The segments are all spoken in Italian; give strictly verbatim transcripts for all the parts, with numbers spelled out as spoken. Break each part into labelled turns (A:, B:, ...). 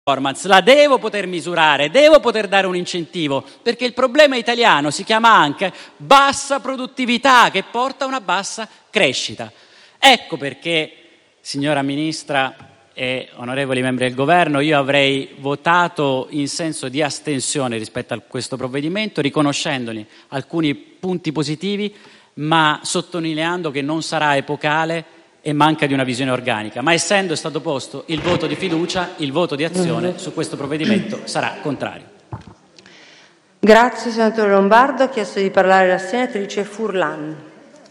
A: performance, la devo poter misurare, devo poter dare un incentivo, perché il problema italiano si chiama anche bassa produttività, che porta a una bassa crescita. Ecco perché, signora Ministra e onorevoli membri del Governo, io avrei votato in senso di astensione rispetto a questo provvedimento, riconoscendogli alcuni punti positivi, ma sottolineando che non sarà epocale e manca di una visione organica. Ma essendo stato posto il voto di fiducia, il voto di azione su questo provvedimento sarà contrario.
B: Grazie, senatore Lombardo. Ha chiesto di parlare la senatrice Furlan.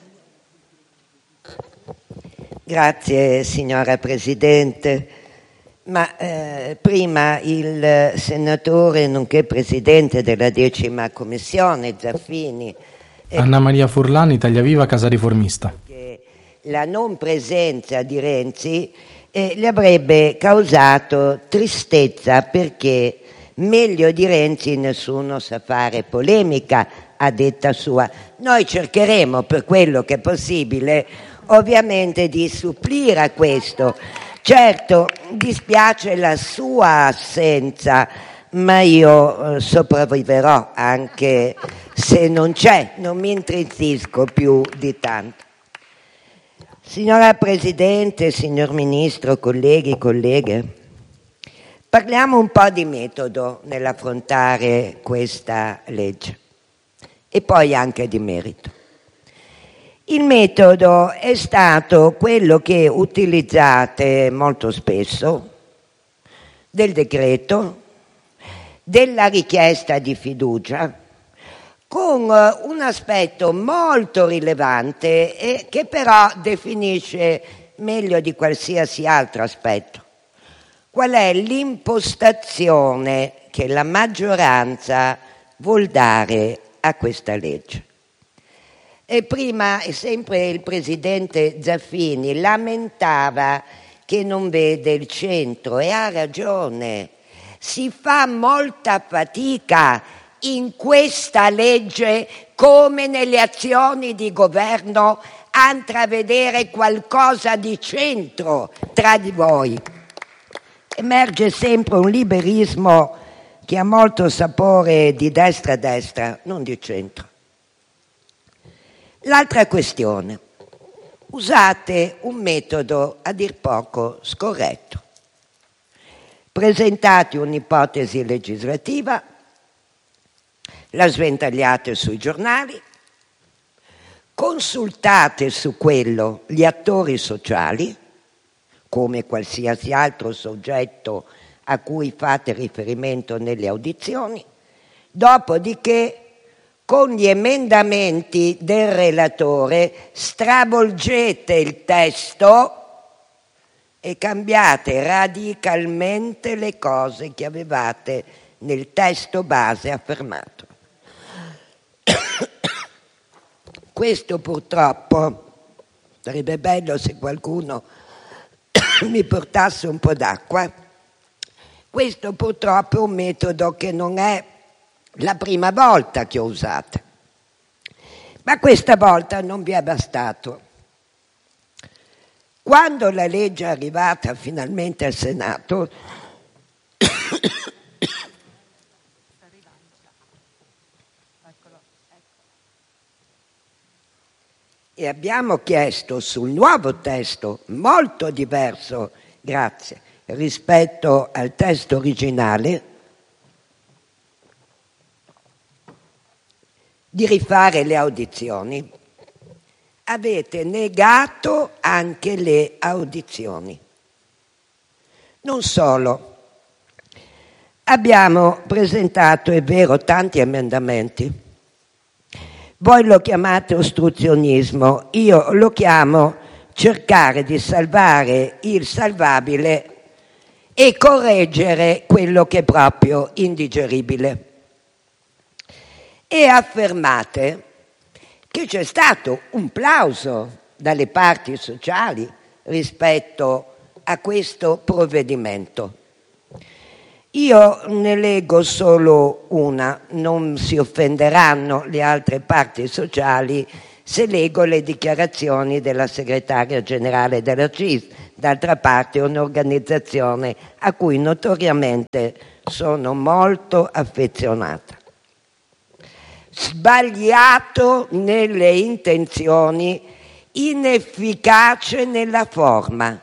C: Grazie signora Presidente, ma eh, prima il senatore nonché Presidente della decima Commissione, Zaffini, eh,
D: Anna Maria Furlan, Italia Viva, Casa Riformista.
C: Che la non presenza di Renzi eh, le avrebbe causato tristezza, perché meglio di Renzi nessuno sa fare polemica, a detta sua. Noi cercheremo, per quello che è possibile, ovviamente di supplire a questo. Certo, dispiace la sua assenza, ma io eh, sopravviverò anche se non c'è, non mi intristisco più di tanto. Signora Presidente, signor Ministro, colleghi, colleghe, parliamo un po' di metodo nell'affrontare questa legge e poi anche di merito. Il metodo è stato quello che utilizzate molto spesso, del decreto, della richiesta di fiducia, con un aspetto molto rilevante e che però definisce meglio di qualsiasi altro aspetto. Qual è l'impostazione che la maggioranza vuol dare a questa legge? E prima sempre il presidente Zaffini lamentava che non vede il centro, e ha ragione. Si fa molta fatica in questa legge, come nelle azioni di governo, a intravedere qualcosa di centro tra di voi. Emerge sempre un liberismo che ha molto sapore di destra a destra, non di centro. L'altra questione: usate un metodo a dir poco scorretto. Presentate un'ipotesi legislativa, la sventagliate sui giornali, consultate su quello gli attori sociali, come qualsiasi altro soggetto a cui fate riferimento nelle audizioni, dopodiché con gli emendamenti del relatore stravolgete il testo e cambiate radicalmente le cose che avevate nel testo base affermato. Questo purtroppo, sarebbe bello se qualcuno mi portasse un po' d'acqua, questo purtroppo è un metodo che non è la prima volta che ho usato, ma questa volta non vi è bastato. Quando la legge è arrivata finalmente al Senato, e abbiamo chiesto sul nuovo testo, molto diverso, grazie, rispetto al testo originale, di rifare le audizioni, avete negato anche le audizioni. Non solo, abbiamo presentato, è vero, tanti emendamenti. Voi lo chiamate ostruzionismo, io lo chiamo cercare di salvare il salvabile e correggere quello che è proprio indigeribile. E affermate che c'è stato un plauso dalle parti sociali rispetto a questo provvedimento. Io ne leggo solo una, non si offenderanno le altre parti sociali se leggo le dichiarazioni della segretaria generale della C I S. D'altra parte è un'organizzazione a cui notoriamente sono molto affezionata. Sbagliato nelle intenzioni, inefficace nella forma.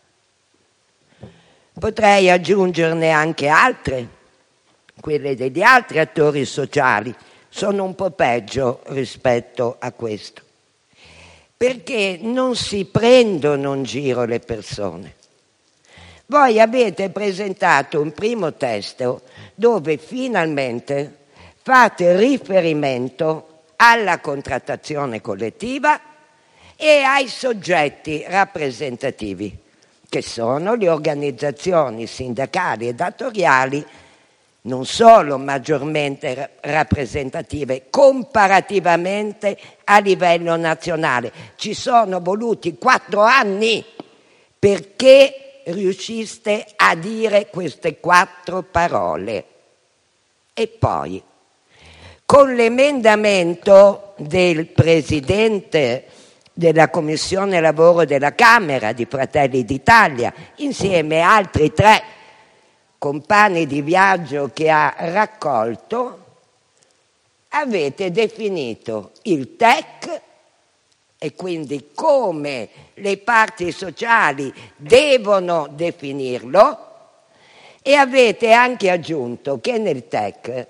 C: Potrei aggiungerne anche altre, quelle degli altri attori sociali. Sono un po' peggio rispetto a questo, perché non si prendono in giro le persone. Voi avete presentato un primo testo dove finalmente fate riferimento alla contrattazione collettiva e ai soggetti rappresentativi, che sono le organizzazioni sindacali e datoriali, non solo maggiormente rappresentative, comparativamente a livello nazionale. Ci sono voluti quattro anni perché riusciste a dire queste quattro parole. E poi, con l'emendamento del Presidente della Commissione Lavoro della Camera di Fratelli d'Italia, insieme a altri tre compagni di viaggio che ha raccolto, avete definito il T E C e quindi come le parti sociali devono definirlo, e avete anche aggiunto che nel T E C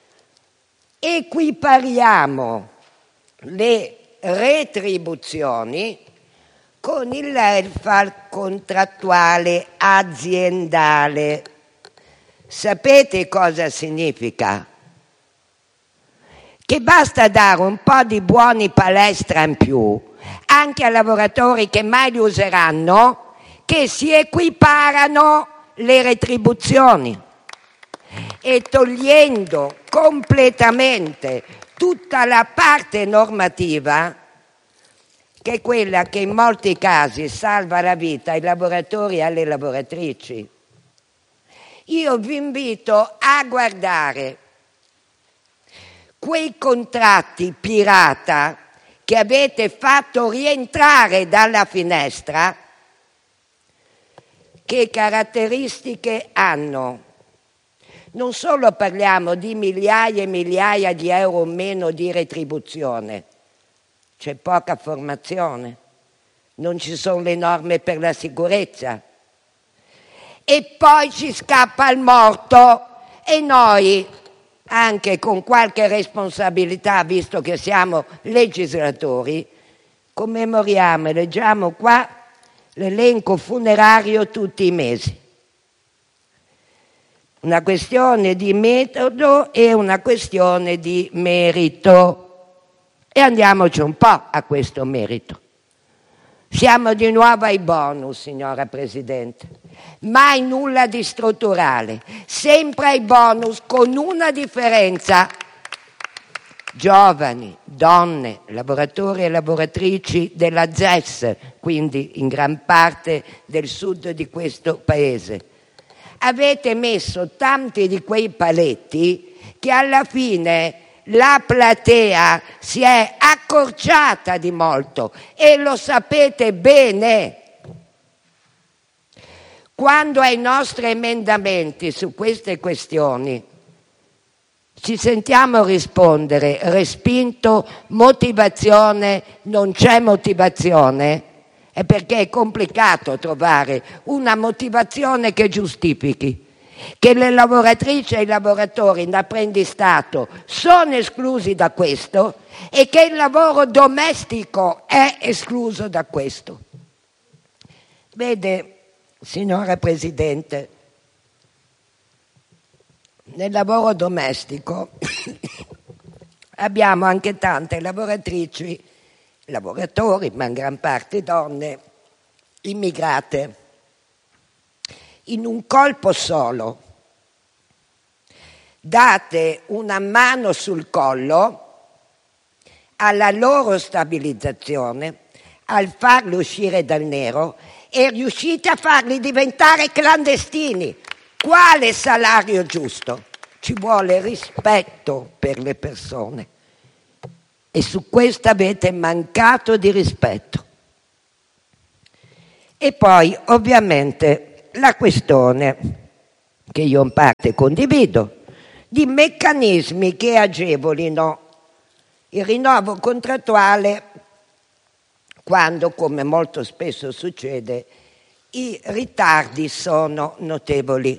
C: equipariamo le retribuzioni con il welfare contrattuale aziendale. Sapete cosa significa? Che basta dare un po' di buoni palestra in più anche a lavoratori che mai li useranno, che si equiparano le retribuzioni, e togliendo completamente tutta la parte normativa, che è quella che in molti casi salva la vita ai lavoratori e alle lavoratrici. Io vi invito a guardare quei contratti pirata che avete fatto rientrare dalla finestra. Che caratteristiche hanno? Non solo parliamo di migliaia e migliaia di euro meno di retribuzione, c'è poca formazione, non ci sono le norme per la sicurezza, e poi ci scappa il morto, e noi, anche con qualche responsabilità, visto che siamo legislatori, commemoriamo e leggiamo qua l'elenco funerario tutti i mesi. Una questione di metodo e una questione di merito. E andiamoci un po' a questo merito. Siamo di nuovo ai bonus, signora Presidente. Mai nulla di strutturale. Sempre ai bonus, con una differenza. Giovani, donne, lavoratori e lavoratrici della Z E S, quindi in gran parte del sud di questo paese. Avete messo tanti di quei paletti che alla fine la platea si è accorciata di molto, e lo sapete bene. Quando ai nostri emendamenti su queste questioni ci sentiamo rispondere respinto, motivazione, non c'è motivazione, è perché è complicato trovare una motivazione che giustifichi che le lavoratrici e i lavoratori in apprendistato sono esclusi da questo e che il lavoro domestico è escluso da questo. Vede, signora Presidente, nel lavoro domestico abbiamo anche tante lavoratrici, lavoratori, ma in gran parte donne, immigrate. In un colpo solo date una mano sul collo alla loro stabilizzazione, al farli uscire dal nero, e riuscite a farli diventare clandestini. Quale salario giusto? Ci vuole rispetto per le persone. e su questo avete mancato di rispetto. E poi ovviamente la questione, che io in parte condivido, di meccanismi che agevolino il rinnovo contrattuale quando, come molto spesso succede, i ritardi sono notevoli.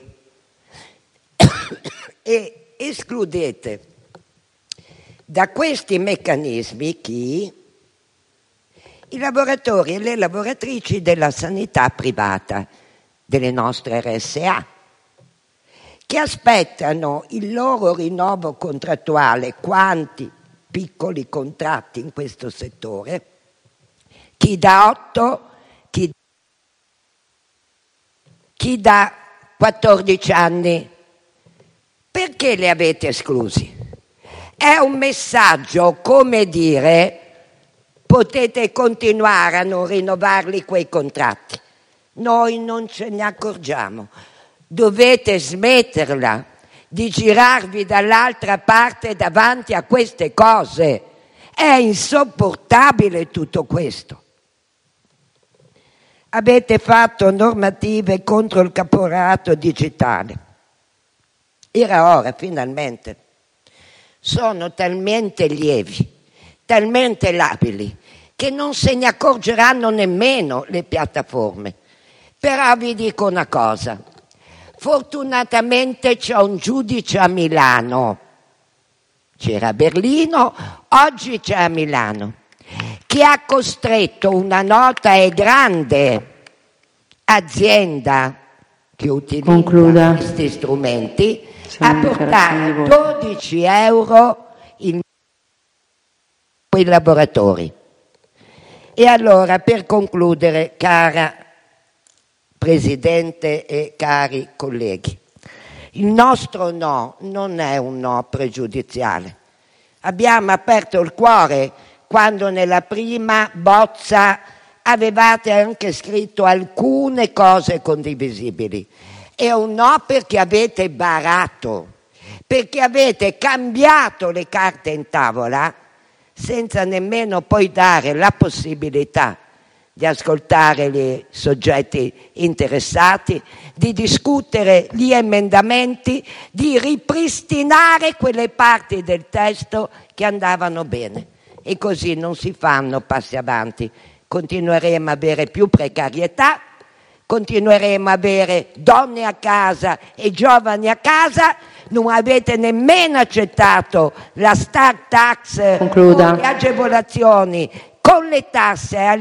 C: E escludete da questi meccanismi chi? I lavoratori e le lavoratrici della sanità privata, delle nostre R S A, che aspettano il loro rinnovo contrattuale. Quanti piccoli contratti in questo settore? Chi da otto, chi, chi da quattordici anni. Perché li avete esclusi? È un messaggio, come dire, potete continuare a non rinnovarli quei contratti. Noi non ce ne accorgiamo. Dovete smetterla di girarvi dall'altra parte davanti a queste cose. È insopportabile tutto questo. Avete fatto normative contro il caporalato digitale. Era ora, finalmente. Sono talmente lievi, talmente labili, che non se ne accorgeranno nemmeno le piattaforme. Però vi dico una cosa. Fortunatamente c'è un giudice a Milano, c'era a Berlino, oggi c'è a Milano, che ha costretto una nota e grande azienda che utilizza Concluda. questi strumenti a portare dodici euro in quei lavoratori. E allora, per concludere, cara Presidente e cari colleghi, il nostro no non è un no pregiudiziale. Abbiamo aperto il cuore quando nella prima bozza avevate anche scritto alcune cose condivisibili. È un no perché avete barato, perché avete cambiato le carte in tavola senza nemmeno poi dare la possibilità di ascoltare i soggetti interessati, di discutere gli emendamenti, di ripristinare quelle parti del testo che andavano bene. E così non si fanno passi avanti. Continueremo a avere più precarietà, continueremo a avere donne a casa e giovani a casa. Non avete nemmeno accettato la start tax Concluda. con le agevolazioni, con le tasse.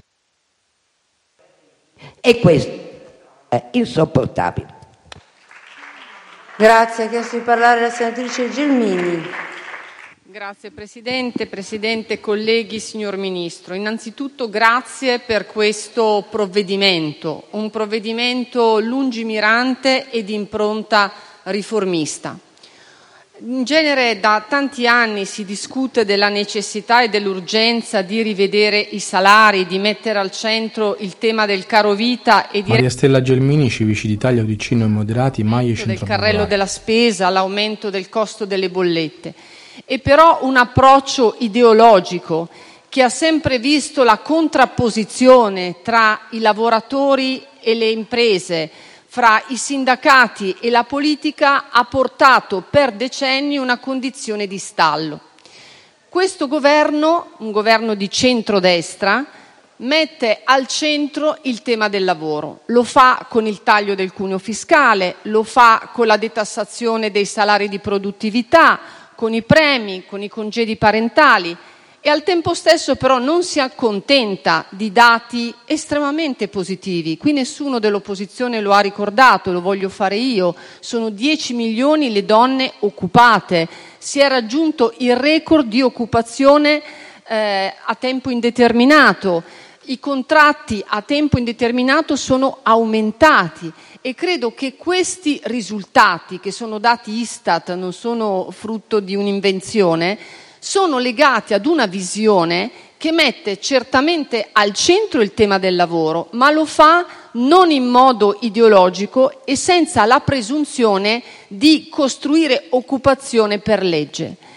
C: E questo è insopportabile.
B: Grazie. Ha chiesto di parlare la senatrice Gelmini.
E: Grazie Presidente, Presidente, colleghi, signor Ministro. Innanzitutto grazie per questo provvedimento, un provvedimento lungimirante e di impronta riformista. In genere da tanti anni si discute della necessità e dell'urgenza di rivedere i salari, di mettere al centro il tema del caro vita e di
D: Maria Stella Gelmini, Civici d'Italia, U D C Noi Moderati, Maie Centro
E: del carrello della spesa, l'aumento del costo delle bollette. E però un approccio ideologico che ha sempre visto la contrapposizione tra i lavoratori e le imprese, fra i sindacati e la politica, ha portato per decenni una condizione di stallo. Questo governo, un governo di centrodestra, mette al centro il tema del lavoro. Lo fa con il taglio del cuneo fiscale, lo fa con la detassazione dei salari di produttività, con i premi, con i congedi parentali, e al tempo stesso però non si accontenta di dati estremamente positivi. Qui nessuno dell'opposizione lo ha ricordato, lo voglio fare io. Sono dieci milioni le donne occupate. Si è raggiunto il record di occupazione eh, a tempo indeterminato. I contratti a tempo indeterminato sono aumentati e credo che questi risultati, che sono dati Istat, non sono frutto di un'invenzione, sono legati ad una visione che mette certamente al centro il tema del lavoro, ma lo fa non in modo ideologico e senza la presunzione di costruire occupazione per legge.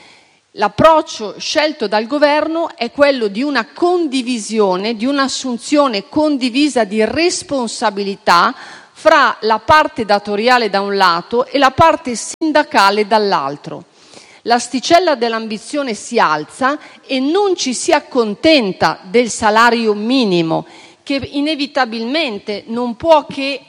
E: L'approccio scelto dal governo è quello di una condivisione, di un'assunzione condivisa di responsabilità fra la parte datoriale da un lato e la parte sindacale dall'altro. L'asticella dell'ambizione si alza e non ci si accontenta del salario minimo, che inevitabilmente non può che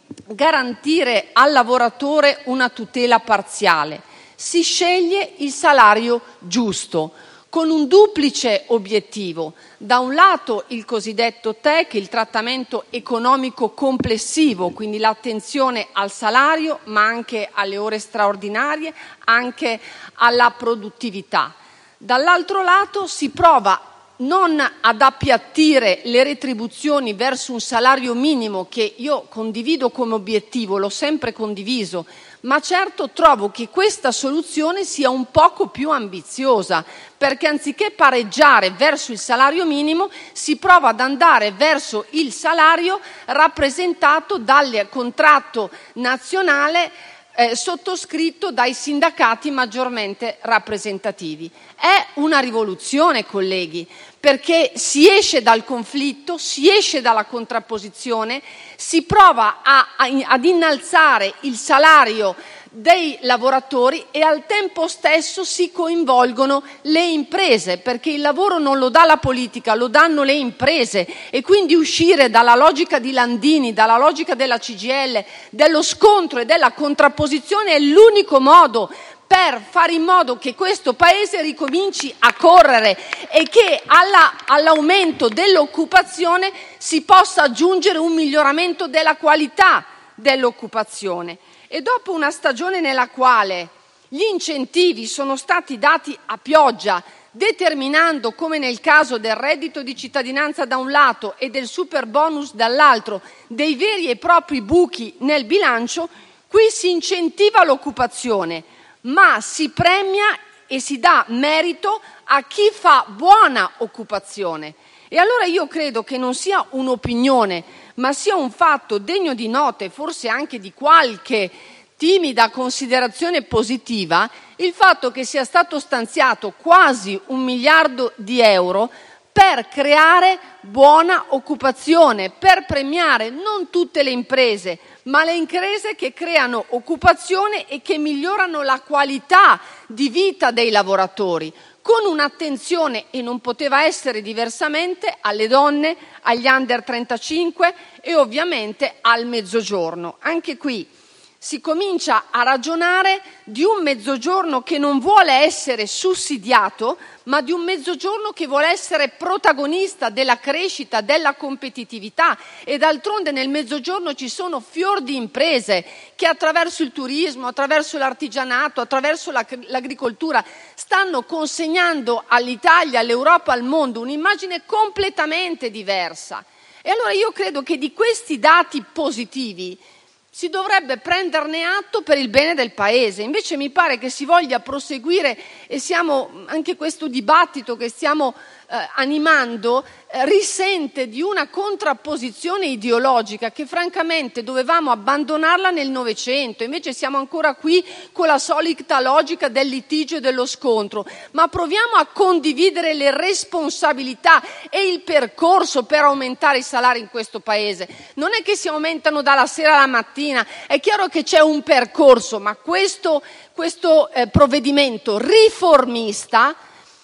E: garantire al lavoratore una tutela parziale. Si sceglie il salario giusto, con un duplice obiettivo. Da un lato il cosiddetto T E C, il trattamento economico complessivo, quindi l'attenzione al salario, ma anche alle ore straordinarie, anche alla produttività. Dall'altro lato si prova non ad appiattire le retribuzioni verso un salario minimo, che io condivido come obiettivo, l'ho sempre condiviso, ma certo trovo che questa soluzione sia un poco più ambiziosa, perché anziché pareggiare verso il salario minimo si prova ad andare verso il salario rappresentato dal contratto nazionale Eh, sottoscritto dai sindacati maggiormente rappresentativi. È una rivoluzione, colleghi, perché si esce dal conflitto, si esce dalla contrapposizione, si prova a, a, ad innalzare il salario dei lavoratori e al tempo stesso si coinvolgono le imprese, perché il lavoro non lo dà la politica, lo danno le imprese, e quindi uscire dalla logica di Landini, dalla logica della C G I L, dello scontro e della contrapposizione è l'unico modo per fare in modo che questo Paese ricominci a correre e che alla, all'aumento dell'occupazione si possa aggiungere un miglioramento della qualità dell'occupazione. E dopo una stagione nella quale gli incentivi sono stati dati a pioggia, determinando, come nel caso del reddito di cittadinanza da un lato e del super bonus dall'altro, dei veri e propri buchi nel bilancio, qui si incentiva l'occupazione, ma si premia e si dà merito a chi fa buona occupazione. E allora io credo che non sia un'opinione, ma sia un fatto degno di nota e forse anche di qualche timida considerazione positiva, il fatto che sia stato stanziato quasi un miliardo di euro per creare buona occupazione, per premiare non tutte le imprese, ma le imprese che creano occupazione e che migliorano la qualità di vita dei lavoratori, con un'attenzione, e non poteva essere diversamente, alle donne, agli under trentacinque e ovviamente al mezzogiorno. Anche qui si comincia a ragionare di un mezzogiorno che non vuole essere sussidiato, ma di un mezzogiorno che vuole essere protagonista della crescita, della competitività, e d'altronde nel mezzogiorno ci sono fior di imprese che attraverso il turismo, attraverso l'artigianato, attraverso la, l'agricoltura stanno consegnando all'Italia, all'Europa, al mondo un'immagine completamente diversa. E allora io credo che di questi dati positivi si dovrebbe prenderne atto per il bene del Paese. Invece mi pare che si voglia proseguire, e siamo anche questo dibattito che stiamo eh, animando eh, risente di una contrapposizione ideologica che francamente dovevamo abbandonarla nel Novecento. Invece siamo ancora qui con la solita logica del litigio e dello scontro, ma proviamo a condividere le responsabilità e il percorso per aumentare i salari in questo Paese. Non è che si aumentano dalla sera alla mattina, è chiaro che c'è un percorso, ma questo, questo eh, provvedimento riformista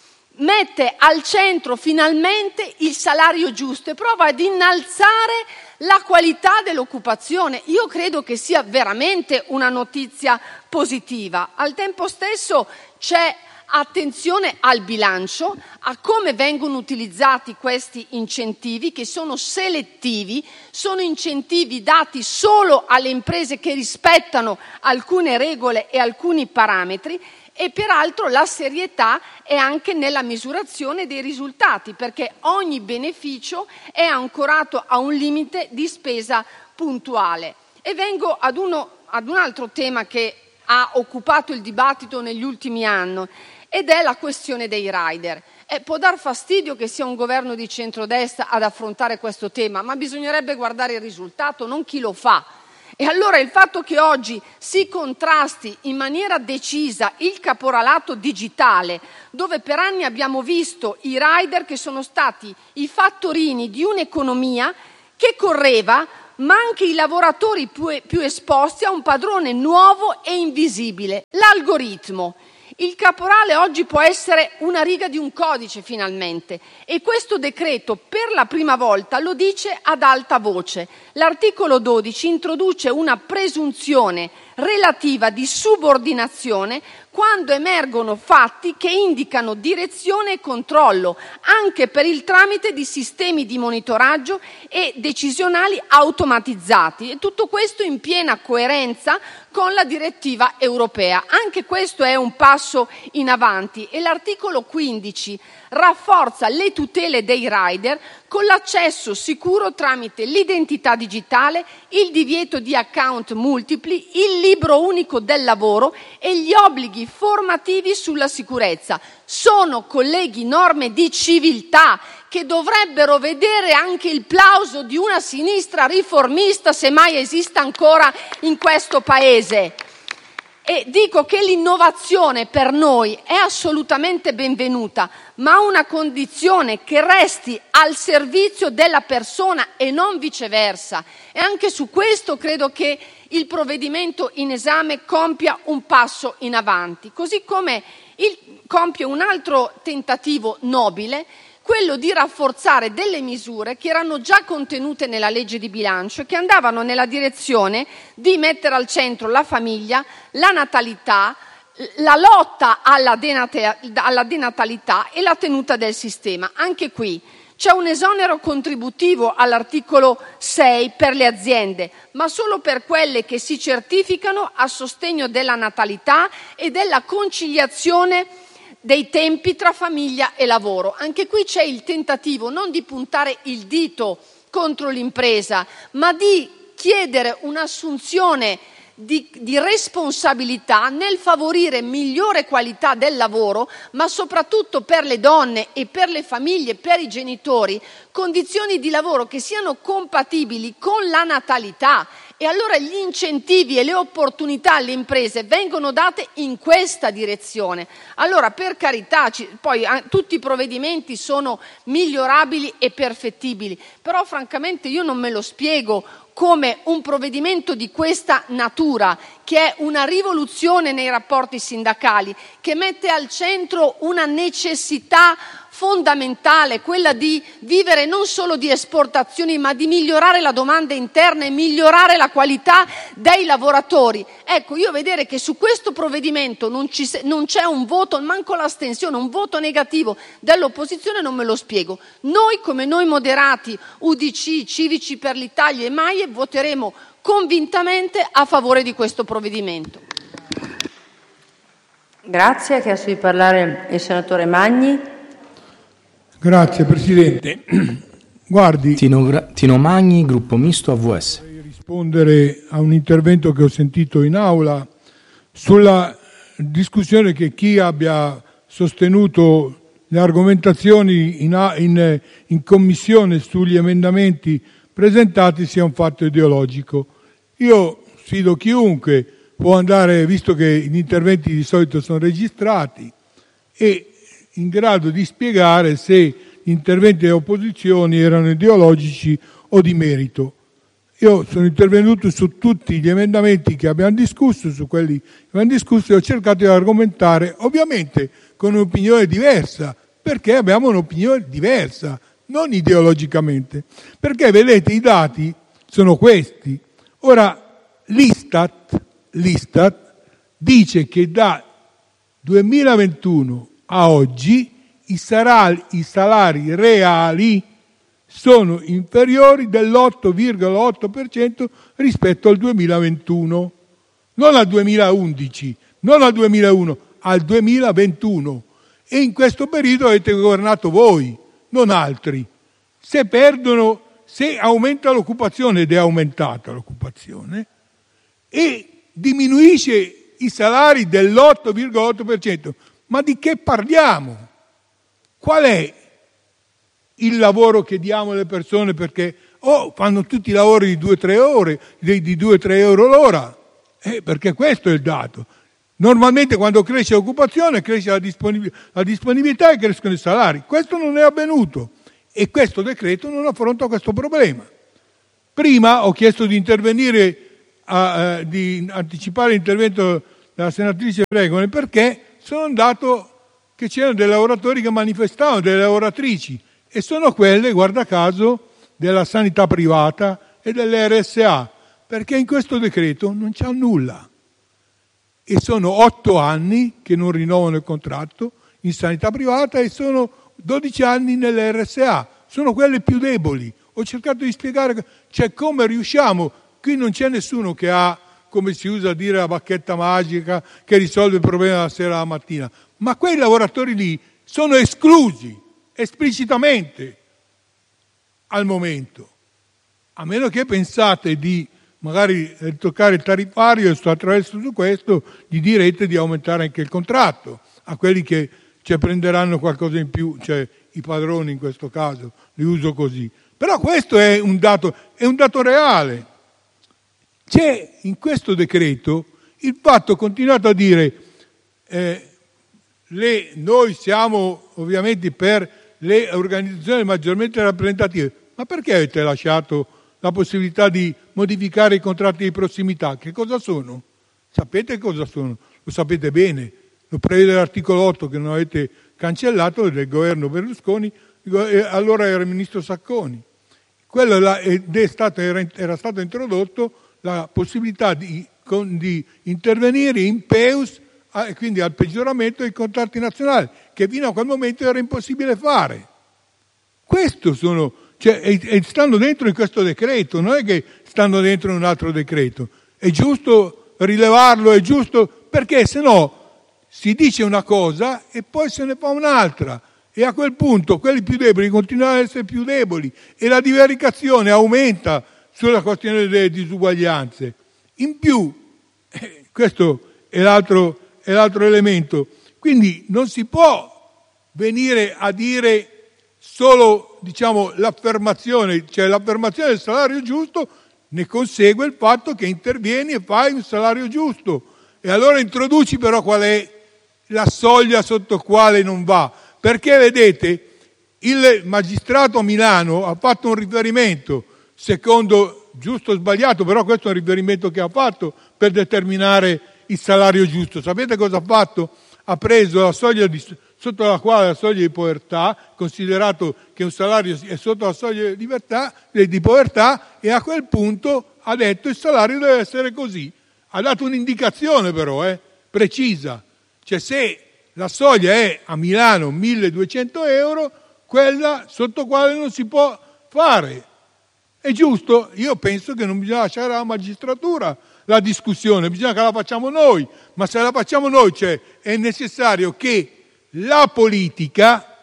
E: mette al centro finalmente il salario giusto e prova ad innalzare la qualità dell'occupazione. Io credo che sia veramente una notizia positiva. Al tempo stesso c'è attenzione al bilancio, a come vengono utilizzati questi incentivi, che sono selettivi, sono incentivi dati solo alle imprese che rispettano alcune regole e alcuni parametri. E peraltro la serietà è anche nella misurazione dei risultati, perché ogni beneficio è ancorato a un limite di spesa puntuale. E vengo ad, uno, ad un altro tema che ha occupato il dibattito negli ultimi anni, ed è la questione dei rider. Eh, può dar fastidio che sia un governo di centrodestra ad affrontare questo tema, ma bisognerebbe guardare il risultato, non chi lo fa. E allora il fatto che oggi si contrasti in maniera decisa il caporalato digitale, dove per anni abbiamo visto i rider che sono stati i fattorini di un'economia che correva, ma anche i lavoratori più, più esposti a un padrone nuovo e invisibile, l'algoritmo. Il caporale oggi può essere una riga di un codice finalmente, e questo decreto per la prima volta lo dice ad alta voce. L'articolo dodici introduce una presunzione relativa di subordinazione quando emergono fatti che indicano direzione e controllo, anche per il tramite di sistemi di monitoraggio e decisionali automatizzati, e tutto questo in piena coerenza con la direttiva europea. Anche questo è un passo in avanti, e l'articolo quindici rafforza le tutele dei rider con l'accesso sicuro tramite l'identità digitale, il divieto di account multipli, il libro unico del lavoro e gli obblighi formativi sulla sicurezza. Sono, colleghi, norme di civiltà che dovrebbero vedere anche il plauso di una sinistra riformista, se mai esista ancora in questo Paese. E dico che l'innovazione per noi è assolutamente benvenuta, ma a una condizione: che resti al servizio della persona e non viceversa. E anche su questo credo che il provvedimento in esame compia un passo in avanti, così come il, compie un altro tentativo nobile, quello di rafforzare delle misure che erano già contenute nella legge di bilancio e che andavano nella direzione di mettere al centro la famiglia, la natalità, la lotta alla denatalità e la tenuta del sistema. Anche qui c'è un esonero contributivo all'articolo sei per le aziende, ma solo per quelle che si certificano a sostegno della natalità e della conciliazione dei tempi tra famiglia e lavoro. Anche qui c'è il tentativo non di puntare il dito contro l'impresa, ma di chiedere un'assunzione di, di responsabilità nel favorire migliore qualità del lavoro, ma soprattutto per le donne e per le famiglie, per i genitori, condizioni di lavoro che siano compatibili con la natalità. E allora gli incentivi e le opportunità alle imprese vengono date in questa direzione. Allora, per carità, ci, poi eh, tutti i provvedimenti sono migliorabili e perfettibili, però francamente io non me lo spiego come un provvedimento di questa natura, che è una rivoluzione nei rapporti sindacali, che mette al centro una necessità fondamentale, quella di vivere non solo di esportazioni, ma di migliorare la domanda interna e migliorare la qualità dei lavoratori. Ecco, io vedere che su questo provvedimento non, ci, non c'è un voto, manco l'astensione, un voto negativo dell'opposizione, non me lo spiego. Noi, come Noi Moderati, U D C, Civici per l'Italia e MAIE, voteremo convintamente a favore di questo provvedimento.
B: Grazie. Ha chiesto di parlare il senatore Magni.
F: Grazie Presidente. Guardi,
D: Tino, Tino Magni, gruppo misto A V S.
F: vorrei rispondere a un intervento che ho sentito in aula sulla discussione che chi abbia sostenuto le argomentazioni in, in, in commissione sugli emendamenti presentati sia un fatto ideologico. Io sfido chiunque, può andare, visto che gli interventi di solito sono registrati, e in grado di spiegare se gli interventi delle opposizioni erano ideologici o di merito. Io sono intervenuto su tutti gli emendamenti che abbiamo discusso, su quelli che abbiamo discusso, e ho cercato di argomentare, ovviamente con un'opinione diversa, perché abbiamo un'opinione diversa, non ideologicamente. Perché vedete, i dati sono questi. Ora, l'Istat, l'Istat dice che da duemilaventuno a oggi i salari, i salari reali sono inferiori dell'otto virgola otto per cento rispetto al duemilaventuno, non al duemilaundici, non al duemilauno, al duemilaventuno. E in questo periodo avete governato voi, non altri. Se perdono, se aumenta l'occupazione, ed è aumentata l'occupazione, e diminuisce i salari dell'otto virgola otto per cento, ma di che parliamo? Qual è il lavoro che diamo alle persone perché o fanno tutti i lavori di due o tre ore, di due o tre euro l'ora, eh, perché questo è il dato. Normalmente quando cresce l'occupazione cresce la, disponibil- la disponibilità e crescono i salari. Questo non è avvenuto e questo decreto non affronta questo problema. Prima ho chiesto di intervenire, a, a, di anticipare l'intervento della senatrice Bregone, perché sono andato che c'erano dei lavoratori che manifestavano, delle lavoratrici, e sono quelle, guarda caso, della sanità privata e delle R S A, perché in questo decreto non c'è nulla. E sono otto anni che non rinnovano il contratto in sanità privata e sono dodici anni nelle R S A, sono quelle più deboli. Ho cercato di spiegare, cioè, come riusciamo, qui non c'è nessuno che ha, come si usa a dire, la bacchetta magica che risolve il problema dalla sera alla mattina, ma quei lavoratori lì sono esclusi esplicitamente al momento, a meno che pensate di magari toccare il tariffario e attraverso questo gli direte di aumentare anche il contratto a quelli che cioè, prenderanno qualcosa in più, cioè i padroni in questo caso, li uso così. Però questo è un dato, è un dato reale. C'è in questo decreto il fatto, continuato a dire, eh, le, noi siamo ovviamente per le organizzazioni maggiormente rappresentative, ma perché avete lasciato la possibilità di modificare i contratti di prossimità? Che cosa sono? Sapete cosa sono? Lo sapete bene, lo prevede l'articolo otto che non avete cancellato del governo Berlusconi, allora era il ministro Sacconi. Quello là, ed è stato, era, era stato introdotto la possibilità di, con, di intervenire in P E U S, e quindi al peggioramento dei contratti nazionali, che fino a quel momento era impossibile fare. Questo sono, cioè, e, e stanno dentro in questo decreto, non è che stanno dentro in un altro decreto. È giusto rilevarlo, è giusto, perché se no si dice una cosa e poi se ne fa un'altra. E a quel punto quelli più deboli continuano ad essere più deboli e la divaricazione aumenta sulla questione delle disuguaglianze. In più, eh, questo è l'altro, è l'altro elemento, quindi non si può venire a dire solo, diciamo, l'affermazione, cioè l'affermazione del salario giusto ne consegue il fatto che intervieni e fai un salario giusto e allora introduci però qual è la soglia sotto quale non va. Perché vedete, il magistrato a Milano ha fatto un riferimento, secondo, giusto o sbagliato, però questo è un riferimento che ha fatto per determinare il salario giusto. Sapete cosa ha fatto? Ha preso la soglia di, sotto la quale la soglia di povertà, considerato che un salario è sotto la soglia di, libertà, di povertà, e a quel punto ha detto il salario deve essere così. Ha dato un'indicazione però, eh, precisa. Cioè se la soglia è a Milano milleduecento euro, quella sotto quale non si può fare. È giusto? Io penso che non bisogna lasciare alla magistratura la discussione, bisogna che la facciamo noi, ma se la facciamo noi, cioè, è necessario che la politica,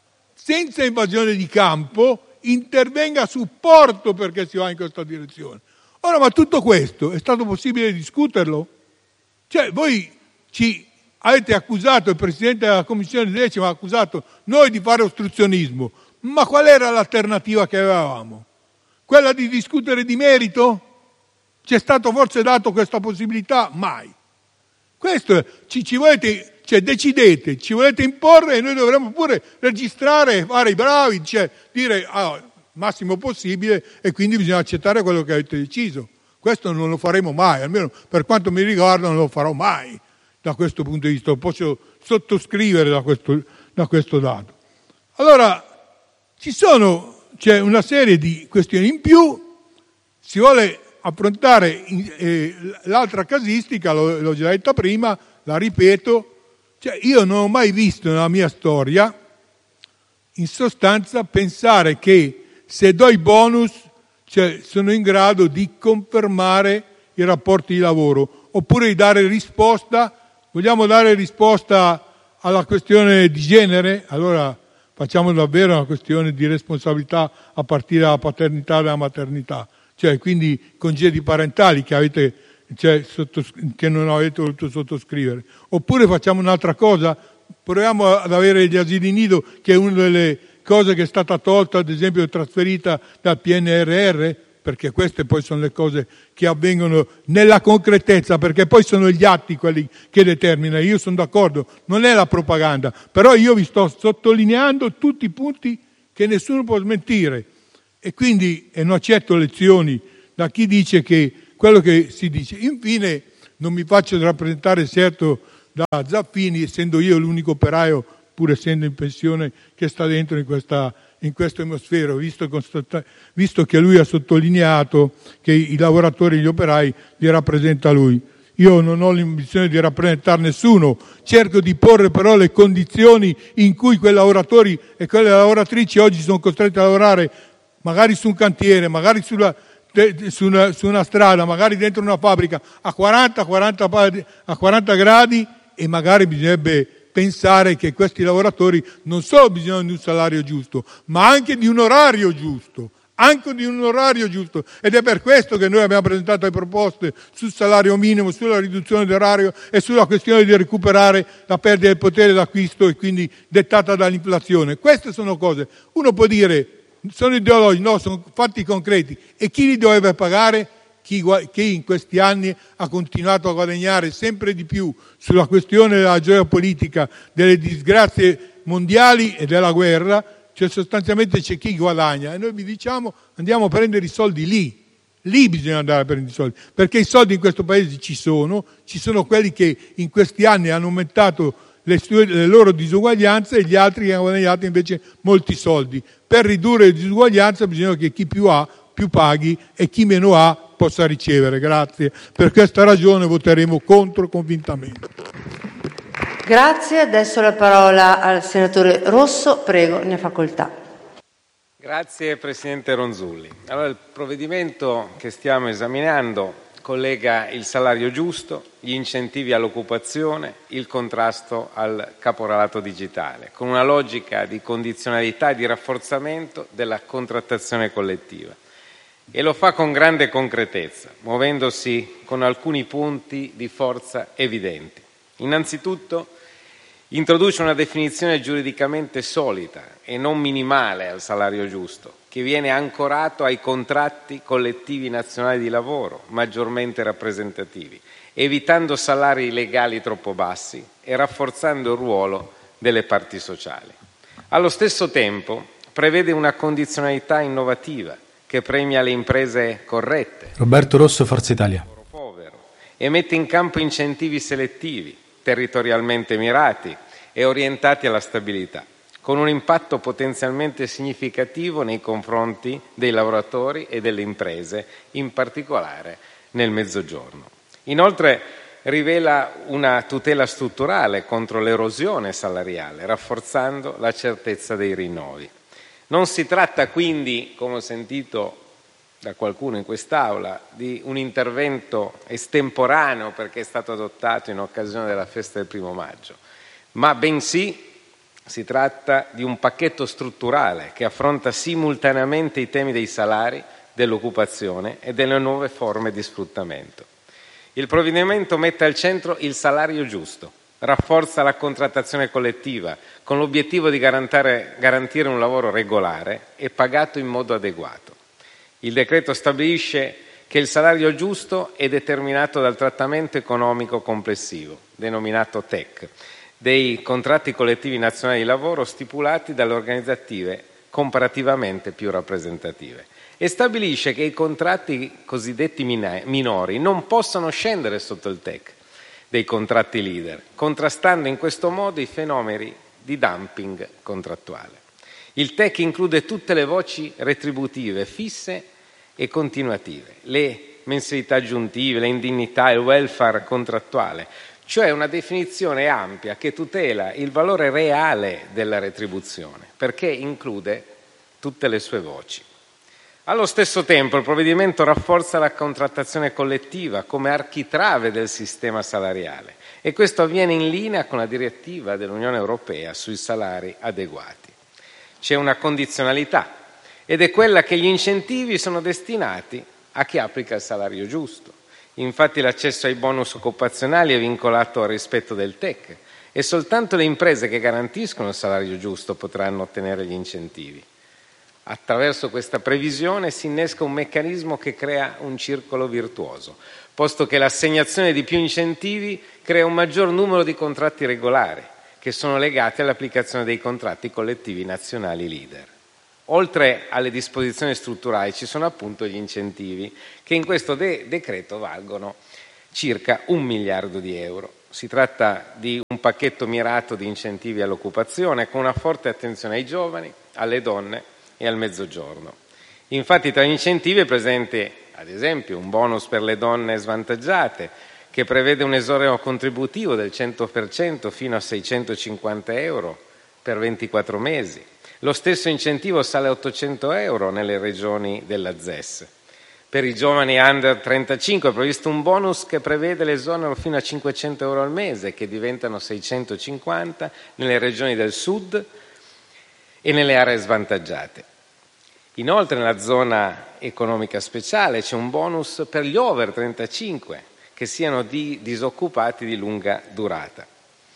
F: senza invasione di campo, intervenga a supporto perché si va in questa direzione. Ora, ma tutto questo è stato possibile discuterlo? Cioè, voi ci avete accusato, il Presidente della Commissione decima ha accusato noi di fare ostruzionismo, ma qual era l'alternativa che avevamo? Quella di discutere di merito? Ci è stato forse dato questa possibilità? Mai. Questo ci, ci volete, cioè decidete, ci volete imporre e noi dovremmo pure registrare, fare i bravi, cioè dire ah, massimo possibile e quindi bisogna accettare quello che avete deciso. Questo non lo faremo mai, almeno per quanto mi riguarda non lo farò mai. Da questo punto di vista lo posso sottoscrivere da questo, da questo dato. Allora, ci sono, c'è una serie di questioni in più, si vuole affrontare eh, l'altra casistica, l'ho, l'ho già detta prima, la ripeto, cioè io non ho mai visto nella mia storia, in sostanza, pensare che se do i bonus, cioè, sono in grado di confermare i rapporti di lavoro, oppure di dare risposta. Vogliamo dare risposta alla questione di genere? Allora facciamo davvero una questione di responsabilità a partire dalla paternità e dalla maternità, cioè quindi congedi parentali che, avete, cioè, sottosc- che non avete voluto sottoscrivere. Oppure facciamo un'altra cosa, proviamo ad avere gli asili nido, che è una delle cosa che è stata tolta, ad esempio trasferita dal P N R R, perché queste poi sono le cose che avvengono nella concretezza, perché poi sono gli atti quelli che determinano. Io sono d'accordo, non è la propaganda, però io vi sto sottolineando tutti i punti che nessuno può smentire, e quindi e non accetto lezioni da chi dice che quello che si dice. Infine, non mi faccio rappresentare certo da Zaffini, essendo io l'unico operaio, pur essendo in pensione, che sta dentro in questa in questo emisfero, visto, visto che lui ha sottolineato che i lavoratori e gli operai li rappresenta lui. Io non ho l'ambizione di rappresentare nessuno, cerco di porre però le condizioni in cui quei lavoratori e quelle lavoratrici oggi sono costretti a lavorare magari su un cantiere, magari sulla, su, una, su una strada, magari dentro una fabbrica a quaranta, quaranta, a quaranta gradi, e magari bisognerebbe pensare che questi lavoratori non solo bisogno di un salario giusto, ma anche di un orario giusto, anche di un orario giusto. Ed è per questo che noi abbiamo presentato le proposte sul salario minimo, sulla riduzione dell'orario e sulla questione di recuperare la perdita del potere d'acquisto e quindi dettata dall'inflazione. Queste sono cose, uno può dire, sono ideologici, no, sono fatti concreti. E chi li dovrebbe pagare? Chi, chi in questi anni ha continuato a guadagnare sempre di più sulla questione della geopolitica, delle disgrazie mondiali e della guerra, cioè sostanzialmente c'è chi guadagna, e noi vi diciamo andiamo a prendere i soldi lì, lì bisogna andare a prendere i soldi, perché i soldi in questo paese ci sono, ci sono quelli che in questi anni hanno aumentato le, sue, le loro disuguaglianze e gli altri che hanno guadagnato invece molti soldi. Per ridurre le disuguaglianze bisogna che chi più ha più paghi e chi meno ha possa ricevere. Grazie. Per questa ragione voteremo contro convintamente.
B: Grazie. Adesso la parola al senatore Rosso. Prego, ne ha facoltà.
G: Grazie Presidente Ronzulli. Allora, il provvedimento che stiamo esaminando collega il salario giusto, gli incentivi all'occupazione, il contrasto al caporalato digitale, con una logica di condizionalità e di rafforzamento della contrattazione collettiva. E lo fa con grande concretezza, muovendosi con alcuni punti di forza evidenti. Innanzitutto, introduce una definizione giuridicamente solida e non minimale al salario giusto, che viene ancorato ai contratti collettivi nazionali di lavoro, maggiormente rappresentativi, evitando salari legali troppo bassi e rafforzando il ruolo delle parti sociali. Allo stesso tempo, prevede una condizionalità innovativa che premia le imprese corrette.
D: Roberto Rosso, Forza Italia.
G: Povero, e mette in campo incentivi selettivi, territorialmente mirati e orientati alla stabilità, con un impatto potenzialmente significativo nei confronti dei lavoratori e delle imprese, in particolare nel Mezzogiorno. Inoltre rivela una tutela strutturale contro l'erosione salariale, rafforzando la certezza dei rinnovi. Non si tratta quindi, come ho sentito da qualcuno in quest'Aula, di un intervento estemporaneo perché è stato adottato in occasione della festa del primo maggio, ma bensì si tratta di un pacchetto strutturale che affronta simultaneamente i temi dei salari, dell'occupazione e delle nuove forme di sfruttamento. Il provvedimento mette al centro il salario giusto, rafforza la contrattazione collettiva con l'obiettivo di garantire, garantire un lavoro regolare e pagato in modo adeguato. Il decreto stabilisce che il salario giusto è determinato dal trattamento economico complessivo, denominato T E C, dei contratti collettivi nazionali di lavoro stipulati dalle organizzative comparativamente più rappresentative, e stabilisce che i contratti cosiddetti minori non possono scendere sotto il T E C dei contratti leader, contrastando in questo modo i fenomeni di dumping contrattuale. Il T E C include tutte le voci retributive fisse e continuative, le mensilità aggiuntive, le indennità, il welfare contrattuale, cioè una definizione ampia che tutela il valore reale della retribuzione, perché include tutte le sue voci. Allo stesso tempo il provvedimento rafforza la contrattazione collettiva come architrave del sistema salariale, e questo avviene in linea con la direttiva dell'Unione Europea sui salari adeguati. C'è una condizionalità, ed è quella che gli incentivi sono destinati a chi applica il salario giusto, Infatti l'accesso ai bonus occupazionali è vincolato al rispetto del T E C e soltanto le imprese che garantiscono il salario giusto potranno ottenere gli incentivi. Attraverso questa previsione si innesca un meccanismo che crea un circolo virtuoso, posto che l'assegnazione di più incentivi crea un maggior numero di contratti regolari, che sono legati all'applicazione dei contratti collettivi nazionali leader. Oltre alle disposizioni strutturali ci sono appunto gli incentivi, che in questo de- decreto valgono circa un miliardo di euro. Si tratta di un pacchetto mirato di incentivi all'occupazione con una forte attenzione ai giovani, alle donne e al Mezzogiorno. Infatti tra gli incentivi è presente, ad esempio, un bonus per le donne svantaggiate, che prevede un esonero contributivo del cento per cento fino a seicentocinquanta euro per ventiquattro mesi. Lo stesso incentivo sale a ottocento euro nelle regioni della Z E S. Per i giovani under trentacinque è previsto un bonus che prevede l'esonero fino a cinquecento euro al mese, che diventano seicentocinquanta nelle regioni del sud e nelle aree svantaggiate. Inoltre nella zona economica speciale c'è un bonus per gli over trentacinque, che siano di disoccupati di lunga durata.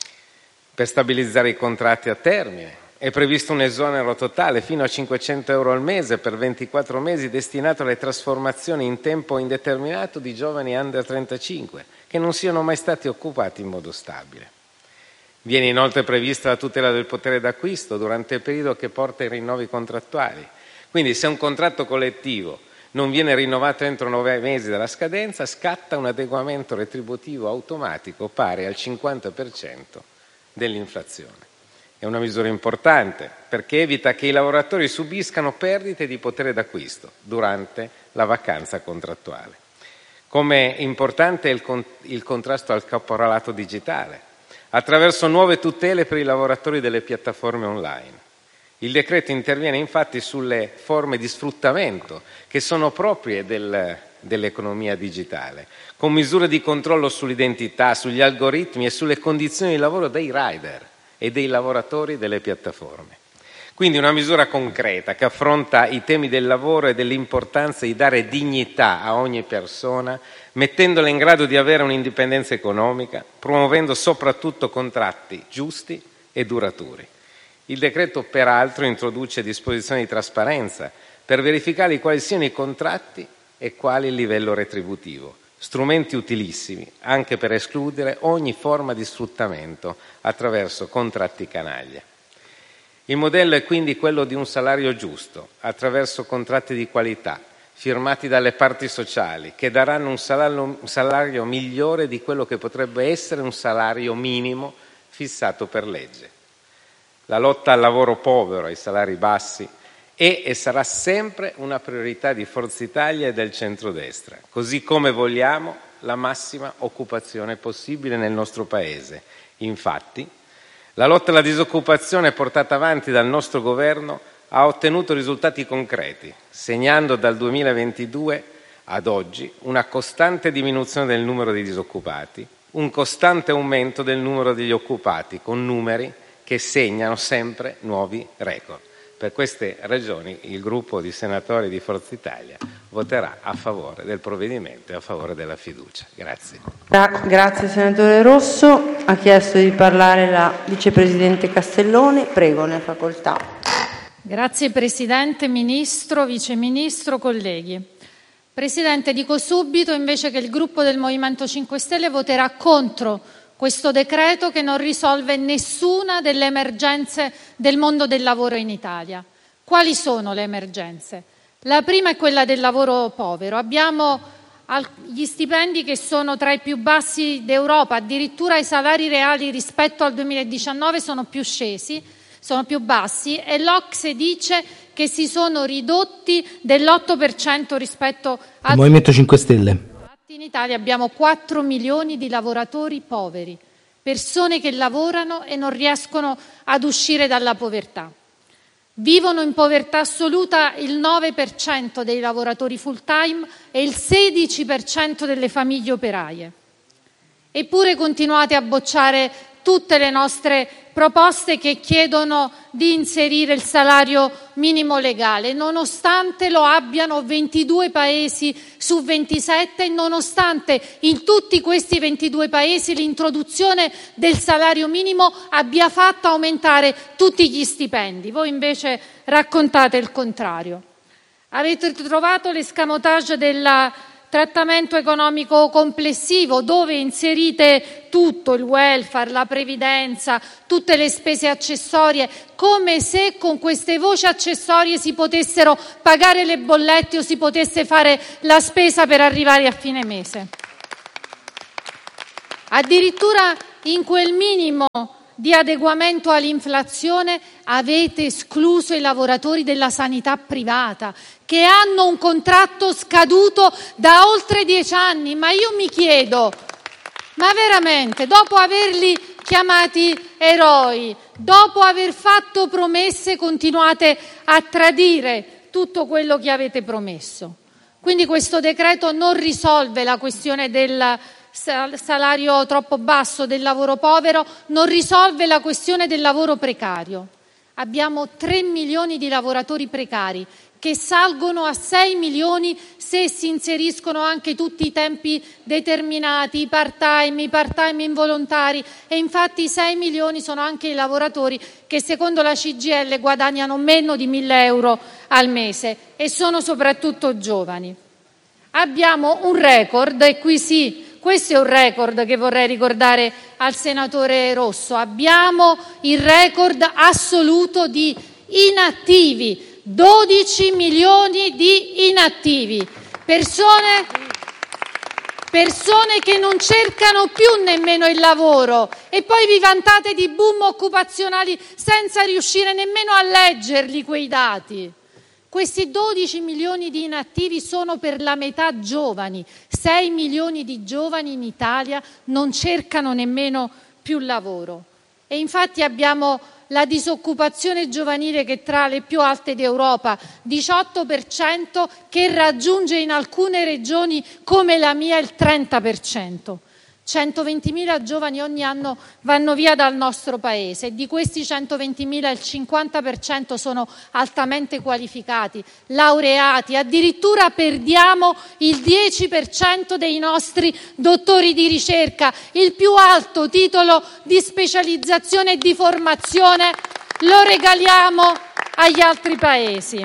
G: Per stabilizzare i contratti a termine è previsto un esonero totale fino a cinquecento euro al mese per ventiquattro mesi destinato alle trasformazioni in tempo indeterminato di giovani under trentacinque che non siano mai stati occupati in modo stabile. Viene inoltre prevista la tutela del potere d'acquisto durante il periodo che porta ai rinnovi contrattuali. Quindi se un contratto collettivo non viene rinnovato entro nove mesi dalla scadenza, scatta un adeguamento retributivo automatico pari al cinquanta per cento dell'inflazione. È una misura importante perché evita che i lavoratori subiscano perdite di potere d'acquisto durante la vacanza contrattuale. Come importante è il, con- il contrasto al caporalato digitale, attraverso nuove tutele per i lavoratori delle piattaforme online. Il decreto interviene infatti sulle forme di sfruttamento che sono proprie del, dell'economia digitale, con misure di controllo sull'identità, sugli algoritmi e sulle condizioni di lavoro dei rider e dei lavoratori delle piattaforme. Quindi una misura concreta che affronta i temi del lavoro e dell'importanza di dare dignità a ogni persona, mettendola in grado di avere un'indipendenza economica, promuovendo soprattutto contratti giusti e duraturi. Il decreto peraltro introduce disposizioni di trasparenza per verificare quali siano i contratti e quali il livello retributivo, strumenti utilissimi anche per escludere ogni forma di sfruttamento attraverso contratti canaglia. Il modello è quindi quello di un salario giusto, attraverso contratti di qualità, firmati dalle parti sociali, che daranno un salario, un salario migliore di quello che potrebbe essere un salario minimo fissato per legge. La lotta al lavoro povero, ai salari bassi, è e sarà sempre una priorità di Forza Italia e del centrodestra, così come vogliamo la massima occupazione possibile nel nostro Paese. Infatti, la lotta alla disoccupazione portata avanti dal nostro governo ha ottenuto risultati concreti, segnando dal duemilaventidue ad oggi una costante diminuzione del numero di disoccupati, un costante aumento del numero degli occupati, con numeri che segnano sempre nuovi record. Per queste ragioni il gruppo di senatori di Forza Italia voterà a favore del provvedimento e a favore della fiducia. Grazie.
B: Gra- grazie senatore Rosso. Ha chiesto di parlare la vicepresidente Castellone. Prego, ne ha facoltà.
H: Grazie Presidente, Ministro, Vice Ministro, colleghi. Presidente, dico subito invece che il gruppo del Movimento cinque Stelle voterà contro questo decreto che non risolve nessuna delle emergenze del mondo del lavoro in Italia. Quali sono le emergenze? La prima è quella del lavoro povero. Abbiamo gli stipendi che sono tra i più bassi d'Europa, addirittura i salari reali rispetto al duemiladiciannove sono più scesi, sono più bassi, e l'Ocse dice che si sono ridotti dell'otto per cento rispetto al
I: Movimento cinque Stelle.
H: In Italia abbiamo quattro milioni di lavoratori poveri, persone che lavorano e non riescono ad uscire dalla povertà. Vivono in povertà assoluta il nove per cento dei lavoratori full time e il sedici per cento delle famiglie operaie. Eppure continuate a bocciare tutte le nostre proposte che chiedono di inserire il salario minimo legale, nonostante lo abbiano ventidue paesi su ventisette e nonostante in tutti questi ventidue paesi l'introduzione del salario minimo abbia fatto aumentare tutti gli stipendi. Voi invece raccontate il contrario. Avete trovato l'escamotage del trattamento economico complessivo, dove inserite tutto, il welfare, la previdenza, tutte le spese accessorie, come se con queste voci accessorie si potessero pagare le bollette o si potesse fare la spesa per arrivare a fine mese. Addirittura in quel minimo di adeguamento all'inflazione avete escluso i lavoratori della sanità privata che hanno un contratto scaduto da oltre dieci anni. Ma io mi chiedo, ma veramente, dopo averli chiamati eroi, dopo aver fatto promesse, continuate a tradire tutto quello che avete promesso? Quindi questo decreto non risolve la questione del salario troppo basso, del lavoro povero, non risolve la questione del lavoro precario. Abbiamo tre milioni di lavoratori precari che salgono a sei milioni se si inseriscono anche tutti i tempi determinati, i part-time, i part-time involontari, e infatti i sei milioni sono anche i lavoratori che secondo la C G I L guadagnano meno di mille euro al mese e sono soprattutto giovani. Abbiamo un record, e qui sì, questo è un record che vorrei ricordare al senatore Rosso. Abbiamo il record assoluto di inattivi, dodici milioni di inattivi, persone, persone che non cercano più nemmeno il lavoro, e poi vi vantate di boom occupazionali senza riuscire nemmeno a leggerli quei dati. Questi dodici milioni di inattivi sono per la metà giovani, sei milioni di giovani in Italia non cercano nemmeno più lavoro. E infatti abbiamo la disoccupazione giovanile che è tra le più alte d'Europa, diciotto per cento, che raggiunge in alcune regioni come la mia il trenta per cento. centoventimila giovani ogni anno vanno via dal nostro paese e di questi centoventimila il cinquanta per cento sono altamente qualificati, laureati, addirittura perdiamo il dieci per cento dei nostri dottori di ricerca, il più alto titolo di specializzazione e di formazione lo regaliamo agli altri paesi.